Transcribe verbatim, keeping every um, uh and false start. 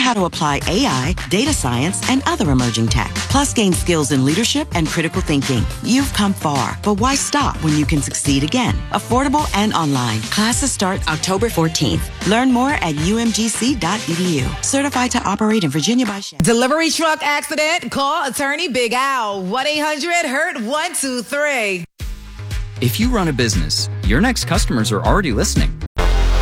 how to apply A I, data science, and other emerging tech. Plus, gain skills in leadership and critical thinking. You've come far, but why stop when you can succeed again? Affordable and online. Classes start October fourteenth. Learn more at u m g c dot e d u. Certified to operate in Virginia by Chevron. Delivery truck accident? Call attorney Big Al. one eight hundred hurt one two three. If you run a business, your next customers are already listening.